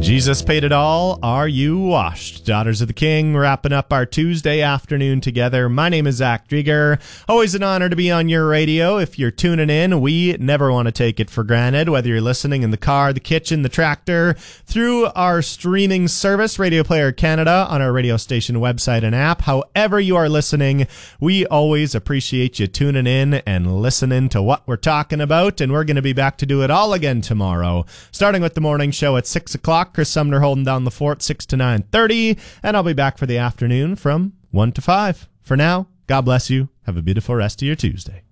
Jesus paid it all. Are you washed? Daughters of the King, wrapping up our Tuesday afternoon together. My name is Zach Drieger. Always an honor to be on your radio. If you're tuning in, we never want to take it for granted, whether you're listening in the car, the kitchen, the tractor, through our streaming service, Radio Player Canada, on our radio station website and app. However you are listening, we always appreciate you tuning in and listening to what we're talking about, and we're going to be back to do it all again tomorrow, starting with the morning show at 6 o'clock. Chris Sumner holding down the fort 6 to 9:30, and I'll be back for the afternoon from 1 to 5. For now, God bless you. Have a beautiful rest of your Tuesday.